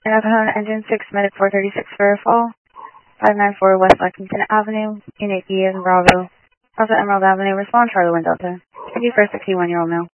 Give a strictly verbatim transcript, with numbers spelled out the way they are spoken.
Navajo Engine six, Medic four thirty-six, Fairfall, five nine four West Lexington Avenue, Unit E as Bravo, Alpha Emerald Avenue, respond Charlie one Delta. Thank you for a sixty-one-year-old male.